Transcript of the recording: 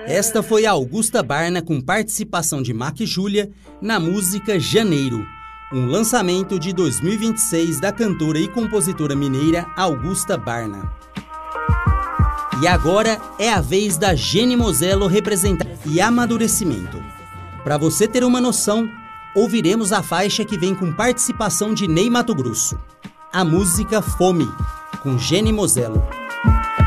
Esta foi a Augusta Barna com participação de Mac Júlia na música Janeiro, um lançamento de 2026 da cantora e compositora mineira Augusta Barna. E agora é a vez da Jenny Mosello representar e Amadurecimento. Para você ter uma noção, ouviremos a faixa que vem com participação de Ney Matogrosso. A música Fome, com Jenny Mosello.